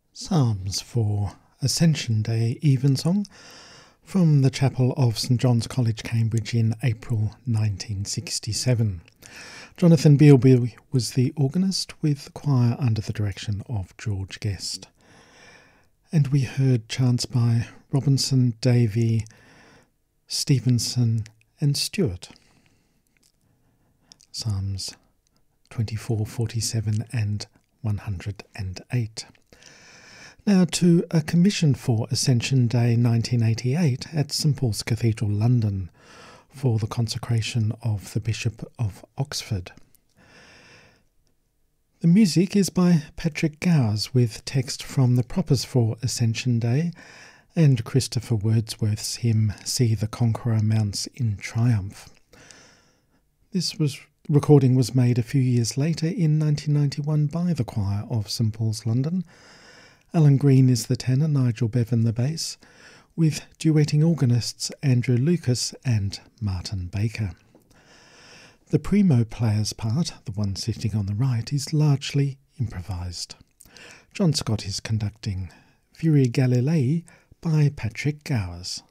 Psalms for Ascension Day Evensong from the chapel of St John's College, Cambridge in April 1967. Jonathan Bealby was the organist, with the choir under the direction of George Guest. And we heard chants by Robinson, Davey, Stevenson and Stewart. Psalms 24, 47 and 108. Now to a commission for Ascension Day 1988 at St Paul's Cathedral, London, for the consecration of the Bishop of Oxford. The music is by Patrick Gowers, with text from the Propers for Ascension Day and Christopher Wordsworth's hymn See the Conqueror Mounts in Triumph. This recording was made a few years later in 1991 by the choir of St Paul's, London. Alan Green is the tenor, Nigel Bevan the bass, with duetting organists Andrew Lucas and Martin Baker. The primo player's part, the one sitting on the right, is largely improvised. John Scott is conducting Viri Galilei by Patrick Gowers.